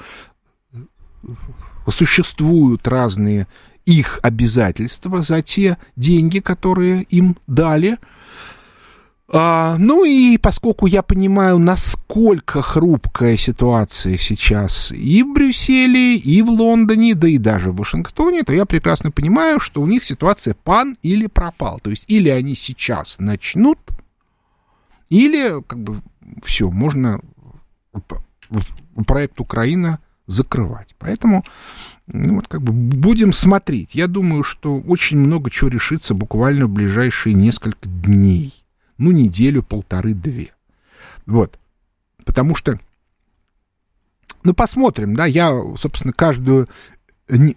существуют разные их обязательства за те деньги, которые им дали. А, ну и поскольку я понимаю, насколько хрупкая ситуация сейчас и в Брюсселе, и в Лондоне, да и даже в Вашингтоне, то я прекрасно понимаю, что у них ситуация пан или пропал. То есть или они сейчас начнут, или как бы все, можно проект Украина закрывать. Поэтому ну, вот как бы будем смотреть. Я думаю, что очень много чего решится буквально в ближайшие несколько дней. Ну, неделю, полторы-две. Вот. Потому что, ну, посмотрим, да, я, собственно, каждую не,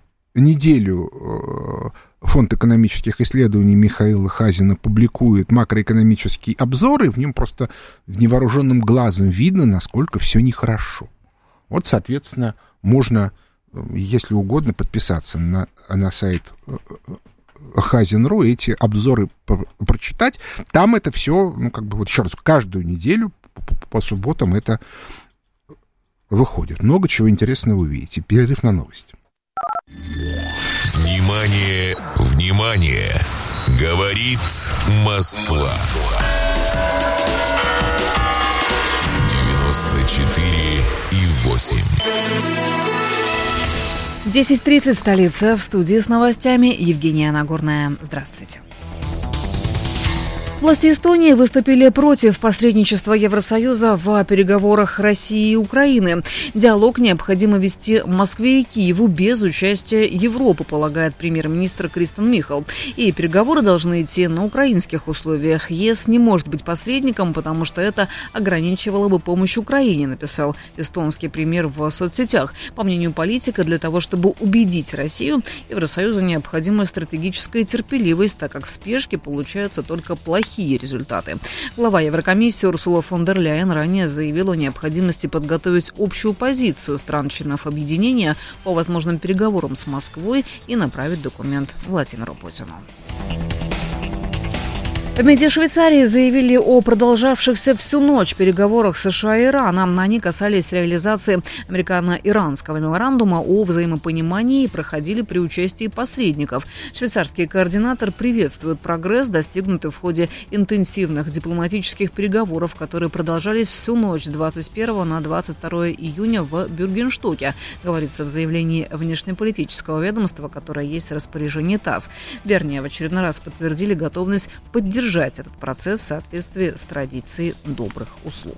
неделю Фонд экономических исследований Михаила Хазина публикует макроэкономические обзоры, в нем просто невооруженным глазом видно, насколько все нехорошо. Вот, соответственно, можно, если угодно, подписаться на, на сайт Хазин.ру, эти обзоры про- прочитать. Там это все, ну, как бы, вот еще раз, каждую неделю по, по субботам это выходит. Много чего интересного вы увидите. Перерыв на новости. Внимание, внимание! Говорит Москва. девяносто четыре и восемь. десять тридцать, столица. В студии с новостями Евгения Нагорная. Здравствуйте. Власти Эстонии выступили против посредничества Евросоюза в переговорах России и Украины. Диалог необходимо вести Москве и Киеву без участия Европы, полагает премьер-министр Кристен Михал. И переговоры должны идти на украинских условиях. ЕС не может быть посредником, потому что это ограничивало бы помощь Украине, написал эстонский премьер в соцсетях. По мнению политика, для того, чтобы убедить Россию, Евросоюзу необходима стратегическая терпеливость, так как в спешке получаются только плохие результаты. Глава Еврокомиссии Урсула фон дер Ляйен ранее заявила о необходимости подготовить общую позицию стран-членов объединения по возможным переговорам с Москвой и направить документ Владимиру Путину. В МИДе Швейцарии заявили о продолжавшихся всю ночь переговорах США и Ирана. Они касались реализации американо-иранского меморандума о взаимопонимании и проходили при участии посредников. Швейцарский координатор приветствует прогресс, достигнутый в ходе интенсивных дипломатических переговоров, которые продолжались всю ночь с двадцать первого на двадцать второе июня в Бюргенштоке, говорится в заявлении внешнеполитического ведомства, которое есть в распоряжении ТАСС. Вернее, в очередной раз подтвердили готовность поддержать Держать этот процесс в соответствии с традицией добрых услуг.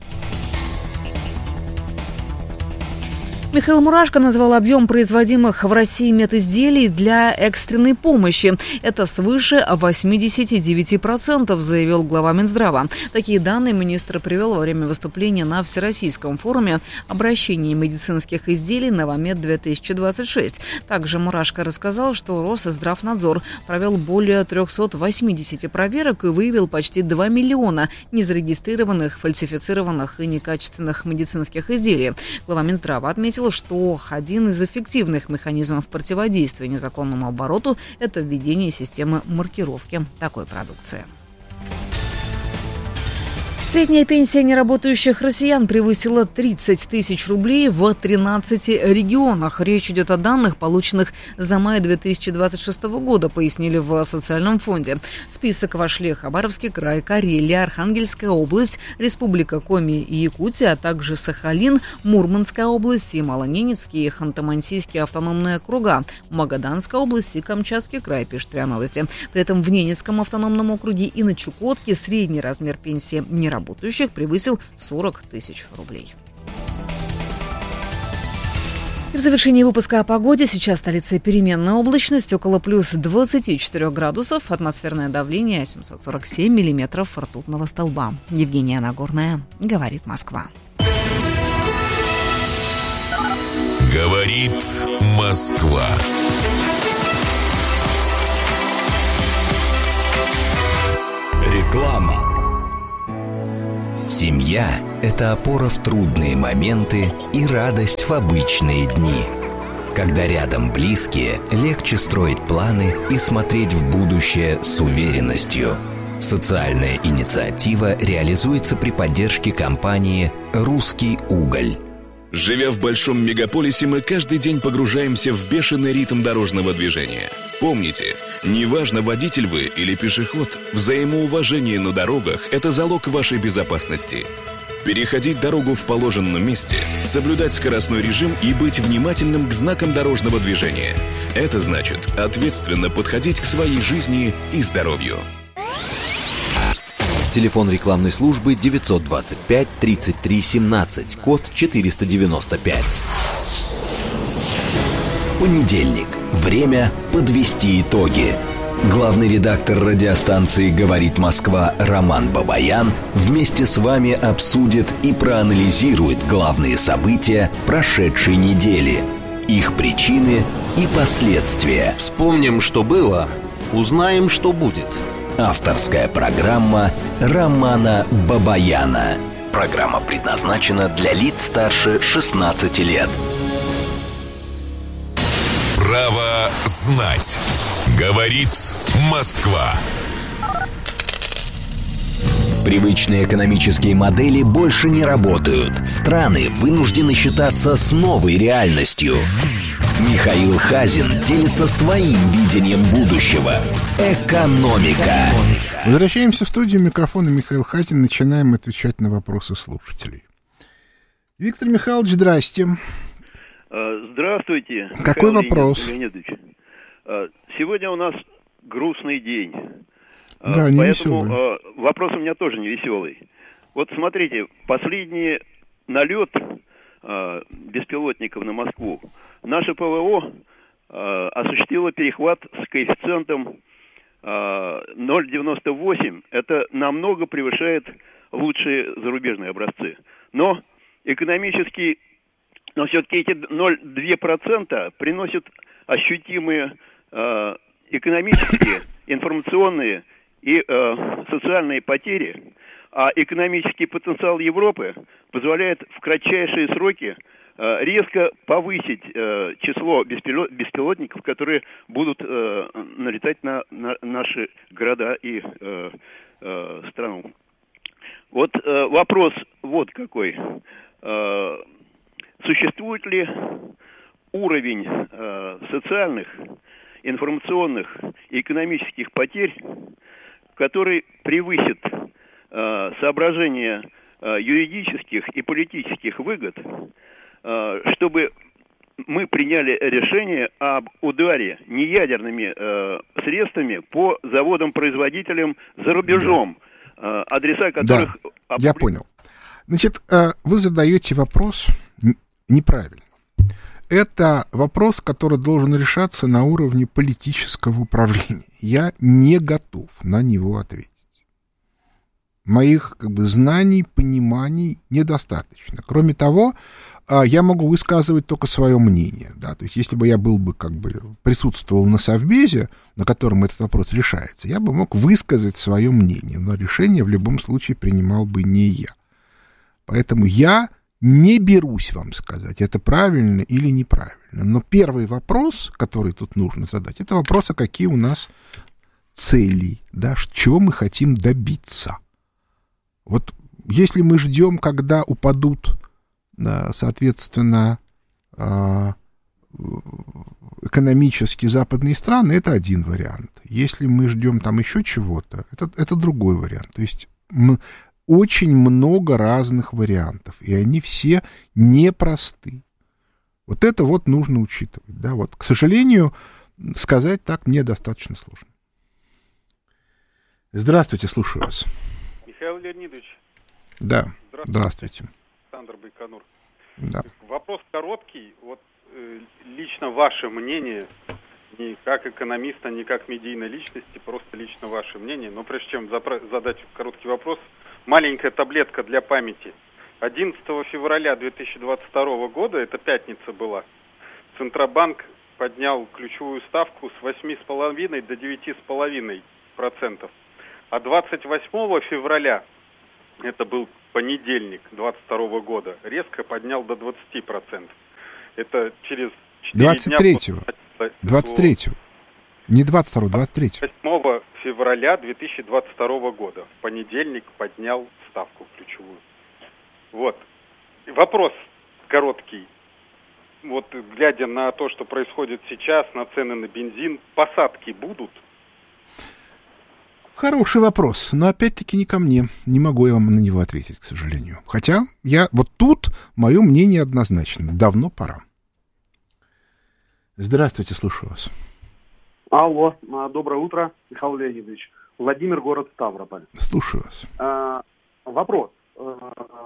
Михаил Мурашко назвал объем производимых в России медизделий для экстренной помощи. Это свыше восемьдесят девять процентов, заявил глава Минздрава. Такие данные министр привел во время выступления на Всероссийском форуме обращения медицинских изделий «Новомед-две тысячи двадцать шесть». Также Мурашко рассказал, что Росздравнадзор провел более триста восемьдесят проверок и выявил почти два миллиона незарегистрированных, фальсифицированных и некачественных медицинских изделий. Глава Минздрава отметил, что один из эффективных механизмов противодействия незаконному обороту – это введение системы маркировки такой продукции. Средняя пенсия неработающих россиян превысила тридцать тысяч рублей в тринадцати регионах. Речь идет о данных, полученных за май две тысячи двадцать шестого года, пояснили в социальном фонде. В список вошли Хабаровский край, Карелия, Архангельская область, Республика Коми и Якутия, а также Сахалин, Мурманская область и Малоненецкие и Ханты-Мансийские автономные округа, Магаданская область и Камчатский край, пишет РИА Новости. При этом в Ненецком автономном округе и на Чукотке средний размер пенсии неработающих работающих превысил сорок тысяч рублей. И в завершении выпуска о погоде. Сейчас в столице переменная облачность, около плюс двадцати четырёх градусов, атмосферное давление семьсот сорок семь миллиметров ртутного столба. Евгения Нагорная, говорит Москва. Говорит Москва. Реклама. Семья – это опора в трудные моменты и радость в обычные дни. Когда рядом близкие, легче строить планы и смотреть в будущее с уверенностью. Социальная инициатива реализуется при поддержке компании «Русский уголь». Живя в большом мегаполисе, мы каждый день погружаемся в бешеный ритм дорожного движения. Помните, неважно, водитель вы или пешеход, взаимоуважение на дорогах – это залог вашей безопасности. Переходить дорогу в положенном месте, соблюдать скоростной режим и быть внимательным к знакам дорожного движения – это значит ответственно подходить к своей жизни и здоровью. Телефон рекламной службы девятьсот двадцать пять тридцать три семнадцать, код четыреста девяносто пять. Понедельник. Время подвести итоги. Главный редактор радиостанции «Говорит Москва» Роман Бабаян вместе с вами обсудит и проанализирует главные события прошедшей недели, их причины и последствия. Вспомним, что было, узнаем, что будет. Авторская программа Романа Бабаяна. Программа предназначена для лиц старше шестнадцати лет. Право знать. Говорит Москва. Привычные экономические модели больше не работают. Страны вынуждены считаться с новой реальностью. Михаил Хазин делится своим видением будущего. Экономика. Возвращаемся в студию. Микрофон и Михаил Хазин. Начинаем отвечать на вопросы слушателей. Виктор Михайлович, здрасте. Здравствуйте. Какой Михаил вопрос? Леонидович. Сегодня у нас грустный день. Да, не Поэтому веселый. вопрос у меня тоже не веселый. Вот смотрите, последний налет беспилотников на Москву. Наше ПВО осуществило перехват с коэффициентом ноль целых девяносто восемь. Это намного превышает лучшие зарубежные образцы. Но экономически, но все-таки эти ноль целых две десятых процента приносят ощутимые экономические, информационные и социальные потери. А экономический потенциал Европы позволяет в кратчайшие сроки э, резко повысить э, число беспилот, беспилотников, которые будут э, налетать на, на наши города и э, э, страну. Вот э, вопрос вот какой. Э, существует ли уровень э, социальных, информационных и экономических потерь, который превысит соображения юридических и политических выгод, чтобы мы приняли решение об ударе неядерными средствами по заводам-производителям за рубежом, адреса которых... Да, опублик... я понял. Значит, вы задаете вопрос неправильно. Это вопрос, который должен решаться на уровне политического управления. Я не готов на него ответить. Моих как бы, знаний, пониманий недостаточно. Кроме того, я могу высказывать только свое мнение. Да? То есть, если бы я был бы, как бы, присутствовал на совбезе, на котором этот вопрос решается, я бы мог высказать свое мнение, но решение в любом случае принимал бы не я. Поэтому я не берусь вам сказать, это правильно или неправильно. Но первый вопрос, который тут нужно задать, это вопрос, а какие у нас цели, да, чего мы хотим добиться. Вот Если мы ждем, когда упадут, соответственно, экономически западные страны, это один вариант. Если мы ждем там еще чего-то, это, это другой вариант. То есть м- очень много разных вариантов, и они все непросты. Вот это вот нужно учитывать. Да? Вот, к сожалению, сказать так мне достаточно сложно. Здравствуйте, слушаю вас. Михаил Леонидович. Да, здравствуйте. здравствуйте. Александр Байконур. Да. Вопрос короткий. Вот э, лично ваше мнение, не как экономиста, не как медийной личности, просто лично ваше мнение. Но прежде чем запра- задать короткий вопрос, маленькая таблетка для памяти. одиннадцатого февраля две тысячи двадцать второго года, это пятница была, Центробанк поднял ключевую ставку с восемь с половиной до девять с половиной процентов. А двадцать восьмого февраля, это был понедельник двадцать второго года, резко поднял до двадцать процентов. Это через четыре двадцать третьего. дня... двадцать третьего. Не двадцать второго, двадцать третьего. восьмого февраля две тысячи двадцать второго года, в понедельник поднял ставку ключевую. Вот. Вопрос короткий. Вот глядя на то, что происходит сейчас, на цены на бензин, посадки будут? Хороший вопрос, но опять-таки не ко мне. Не могу я вам на него ответить, к сожалению. Хотя я вот тут мое мнение однозначно. Давно пора. Здравствуйте, слушаю вас. Алло, доброе утро, Михаил Леонидович. Владимир, город Ставрополь. Слушаю вас. А, вопрос. А,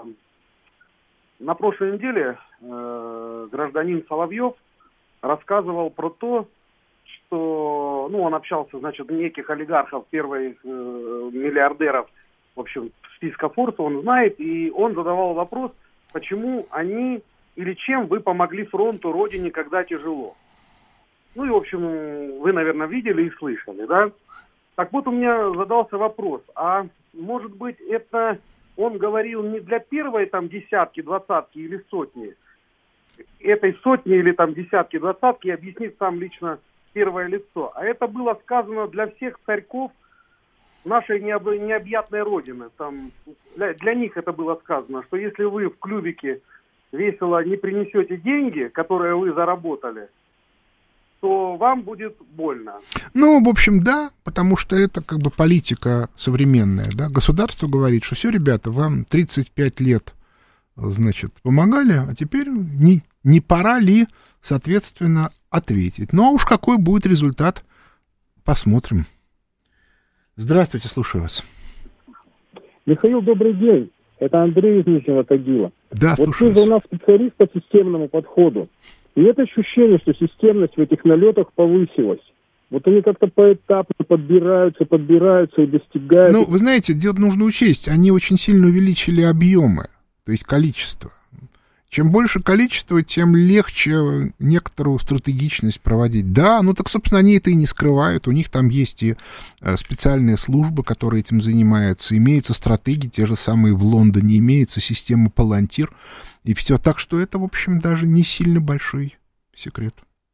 на прошлой неделе а, гражданин Соловьев рассказывал про то, что, ну, он общался, значит, неких олигархов, первых э, миллиардеров, в общем, списка Форса, он знает, и он задавал вопрос, почему они или чем вы помогли фронту, родине, когда тяжело. Ну и, в общем, вы, наверное, видели и слышали, да? Так вот, у меня задался вопрос, а может быть, это он говорил не для первой там десятки, двадцатки или сотни, этой сотни или там десятки, двадцатки объяснит сам лично первое лицо, а это было сказано для всех царьков нашей необ... необъятной родины. Там, для, для них это было сказано, что если вы в клювике весело не принесете деньги, которые вы заработали, то вам будет больно. Ну, в общем, да, потому что это как бы политика современная, да. Государство говорит, что все, ребята, вам тридцать пять лет, значит, помогали, а теперь не, не пора ли, соответственно, ответить. Ну, а уж какой будет результат, посмотрим. Здравствуйте, слушаю вас. Михаил, добрый день. Это Андрей из Нижнего Тагила. Да, вот слушаю вы вас. у нас специалист по системному подходу. И нет ощущения, что системность в этих налетах повысилась. Вот они как-то поэтапно подбираются, подбираются и достигают. Ну, вы знаете, дело нужно учесть, они очень сильно увеличили объемы, то есть количество. Чем больше количество, тем легче некоторую стратегичность проводить. Да, ну так, собственно, они это и не скрывают. У них там есть и специальные службы, которые этим занимаются. Имеются стратегии, те же самые в Лондоне. Имеется система Палантир. И все. Так что это, в общем, даже не сильно большой секрет.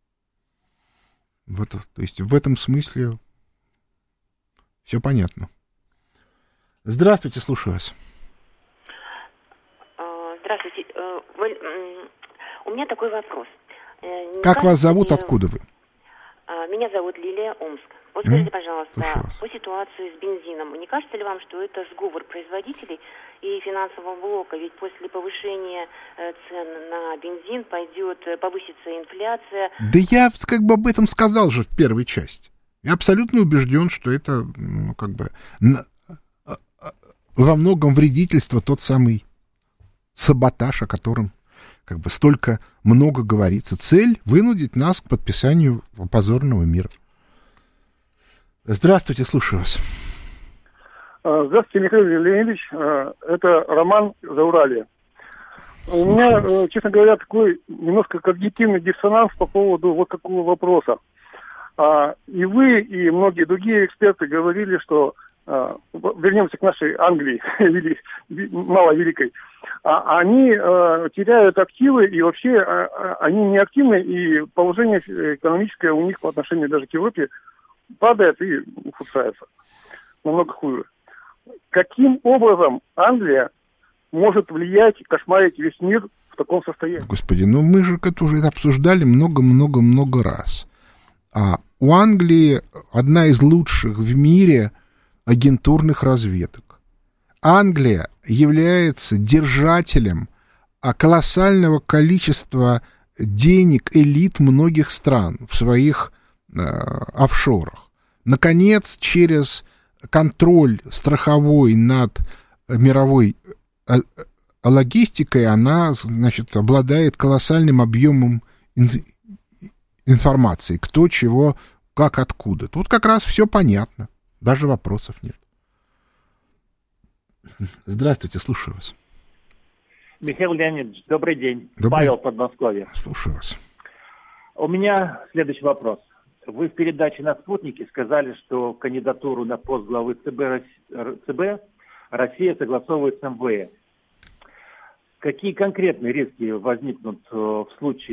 Вот, то есть в этом смысле все понятно. Здравствуйте, слушаю вас. Здравствуйте. У меня такой вопрос. Не как кажется, вас зовут, ли... откуда вы? Меня зовут Лилия, Омск. Вот скажите, пожалуйста, Слушаю по ситуации с бензином, не кажется ли вам, что это сговор производителей и финансового блока? Ведь после повышения цен на бензин пойдет, повысится инфляция. Да я как бы об этом сказал же в первой части. Я абсолютно убежден, что это, ну, как бы во многом вредительство, тот самый саботаж, о котором как бы столько много говорится. Цель — вынудить нас к подписанию позорного мира. Здравствуйте, слушаю вас. Здравствуйте, Михаил Леонидович. Это Роман Зауралье. У меня, честно говоря, такой немножко когнитивный диссонанс по поводу вот такого вопроса. И вы, и многие другие эксперты говорили, что вернемся к нашей Англии, маловеликой, они теряют активы, и вообще они не активны, и положение экономическое у них по отношению даже к Европе падает и ухудшается намного хуже. Каким образом Англия может влиять и кошмарить весь мир в таком состоянии? Господи, ну мы же это уже обсуждали много-много-много раз. А у Англии одна из лучших в мире агентурных разведок. Англия является держателем колоссального количества денег элит многих стран в своих э, офшорах. Наконец, через контроль страховой над мировой э, логистикой она, значит, обладает колоссальным объемом ин- информации, кто, чего, как, откуда. Тут как раз все понятно, даже вопросов нет. Здравствуйте, слушаю вас. Михаил Леонидович, добрый день. Добрый... Павел, Подмосковье. Слушаю вас. У меня следующий вопрос. Вы в передаче на «Спутнике» сказали, что кандидатуру на пост главы ЦБ, ЦБ Россия согласовывает с эм вэ эс. Какие конкретные риски возникнут в случае